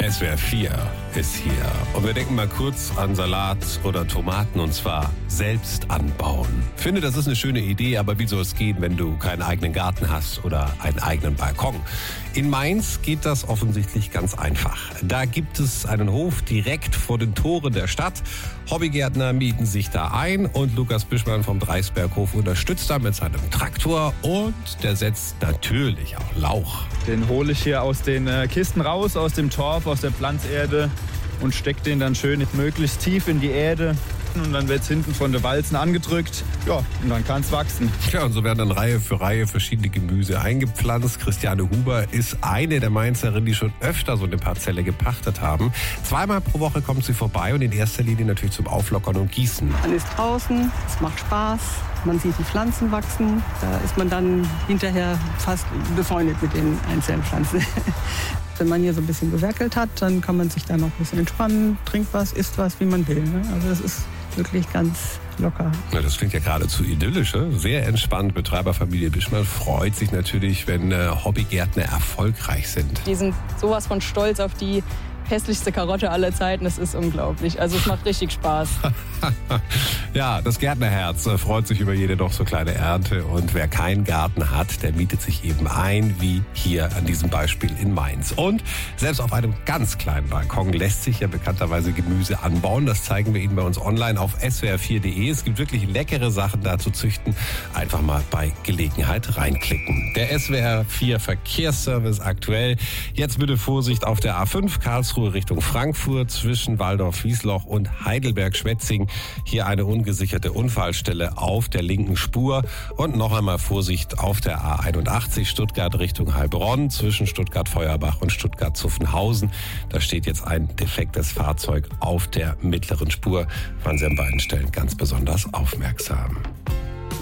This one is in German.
SWR 4 ist hier. Und wir denken mal kurz an Salat oder Tomaten, und zwar selbst anbauen. Ich finde, das ist eine schöne Idee, aber wie soll es gehen, wenn du keinen eigenen Garten hast oder einen eigenen Balkon? In Mainz geht das offensichtlich ganz einfach. Da gibt es einen Hof direkt vor den Toren der Stadt. Hobbygärtner mieten sich da ein und Lukas Bischmann vom Dreisberghof unterstützt da mit seinem Traktor und der setzt natürlich auch Lauch. Den hole ich hier aus den Kisten raus, aus dem Torf, aus der Pflanzerde und stecke den dann schön möglichst tief in die Erde. Und dann wird es hinten von den Walzen angedrückt. Ja, und dann kann es wachsen. Ja, und so werden dann Reihe für Reihe verschiedene Gemüse eingepflanzt. Christiane Huber ist eine der Mainzerinnen, die schon öfter so eine Parzelle gepachtet haben. 2-mal pro Woche kommt sie vorbei und in erster Linie natürlich zum Auflockern und Gießen. Man ist draußen, es macht Spaß, man sieht die Pflanzen wachsen. Da ist man dann hinterher fast befreundet mit den einzelnen Pflanzen. Wenn man hier so ein bisschen gewerkelt hat, dann kann man sich da noch ein bisschen entspannen, trinkt was, isst was, wie man will. Also das ist wirklich ganz locker. Ja, das klingt ja geradezu idyllisch. Sehr entspannt. Betreiberfamilie Bischmann freut sich natürlich, wenn Hobbygärtner erfolgreich sind. Die sind sowas von stolz auf die hässlichste Karotte aller Zeiten. Das ist unglaublich. Also es macht richtig Spaß. Ja, das Gärtnerherz freut sich über jede doch so kleine Ernte. Und wer keinen Garten hat, der mietet sich eben ein, wie hier an diesem Beispiel in Mainz. Und selbst auf einem ganz kleinen Balkon lässt sich ja bekannterweise Gemüse anbauen. Das zeigen wir Ihnen bei uns online auf swr4.de. Es gibt wirklich leckere Sachen da zu züchten. Einfach mal bei Gelegenheit reinklicken. Der SWR4 Verkehrsservice aktuell. Jetzt bitte Vorsicht auf der A5 Karlsruhe Richtung Frankfurt zwischen Waldorf-Wiesloch und Heidelberg-Schwetzing. Hier eine ungesicherte Unfallstelle auf der linken Spur. Und noch einmal Vorsicht auf der A81 Stuttgart Richtung Heilbronn zwischen Stuttgart-Feuerbach und Stuttgart-Zuffenhausen. Da steht jetzt ein defektes Fahrzeug auf der mittleren Spur. Waren Sie an beiden Stellen ganz besonders aufmerksam.